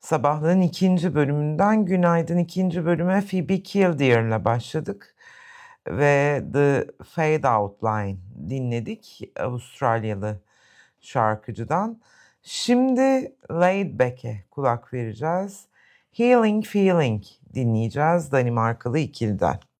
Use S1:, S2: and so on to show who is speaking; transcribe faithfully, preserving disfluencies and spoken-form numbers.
S1: Sabahlığın ikinci bölümünden günaydın. ikinci bölüme Phoebe Killdeer'le başladık ve The Fade Out Line dinledik Avustralyalı şarkıcıdan. Şimdi Laid Back'e kulak vereceğiz. Healing Feeling dinleyeceğiz Danimarkalı ikiliden.